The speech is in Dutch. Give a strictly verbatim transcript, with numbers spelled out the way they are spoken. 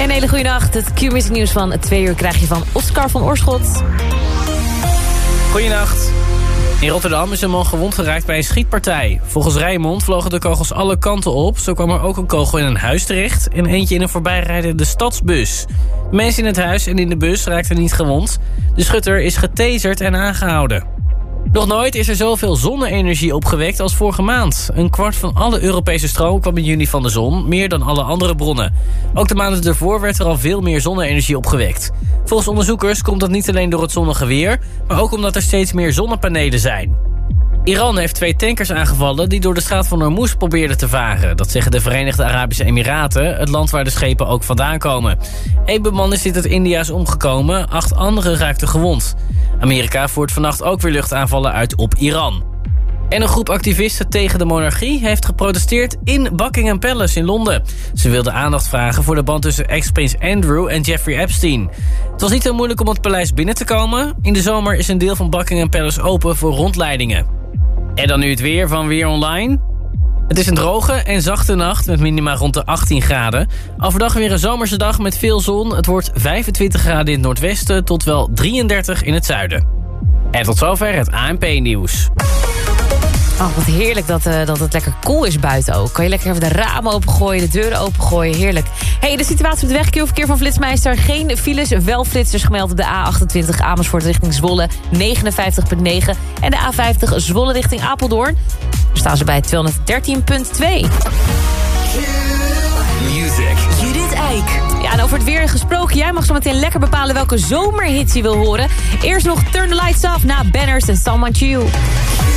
Een hele goede nacht. Het Q-Music nieuws van twee uur krijg je van Oscar van Oorschot. Goedenacht. In Rotterdam is een man gewond geraakt bij een schietpartij. Volgens Rijnmond vlogen de kogels alle kanten op. Zo kwam er ook een kogel in een huis terecht en eentje in een voorbijrijdende stadsbus. De mensen in het huis en in de bus raakten niet gewond. De schutter is getaserd en aangehouden. Nog nooit is er zoveel zonne-energie opgewekt als vorige maand. Een kwart van alle Europese stroom kwam in juni van de zon, meer dan alle andere bronnen. Ook de maanden ervoor werd er al veel meer zonne-energie opgewekt. Volgens onderzoekers komt dat niet alleen door het zonnige weer, maar ook omdat er steeds meer zonnepanelen zijn. Iran heeft twee tankers aangevallen die door de straat van Hormuz probeerden te varen. Dat zeggen de Verenigde Arabische Emiraten, het land waar de schepen ook vandaan komen. Eén beman is dit uit India is omgekomen, acht anderen raakten gewond. Amerika voert vannacht ook weer luchtaanvallen uit op Iran. En een groep activisten tegen de monarchie heeft geprotesteerd in Buckingham Palace in Londen. Ze wilden aandacht vragen voor de band tussen ex-prins Andrew en Jeffrey Epstein. Het was niet heel moeilijk om het paleis binnen te komen. In de zomer is een deel van Buckingham Palace open voor rondleidingen. En dan nu het weer van Weer Online. Het is een droge en zachte nacht met minima rond de achttien graden. Overdag weer een zomerse dag met veel zon. Het wordt vijfentwintig graden in het noordwesten tot wel drieëndertig in het zuiden. En tot zover het A N P-nieuws. Oh, wat heerlijk dat, uh, dat het lekker koel is buiten ook. Kan je lekker even de ramen opengooien, de deuren opengooien. Heerlijk. Hey, de situatie op de weg, verkeer van Flitsmeister. Geen files, wel flitsers gemeld op de A achtentwintig Amersfoort richting Zwolle. negenenvijftig komma negen. En de A vijftig Zwolle richting Apeldoorn. Daar staan ze bij tweehonderddertien komma twee. Music. Judith Eik. Ja, en over het weer gesproken. Jij mag zo meteen lekker bepalen welke zomerhits je wil horen. Eerst nog Turn the Lights Off na Banners en Someone to You.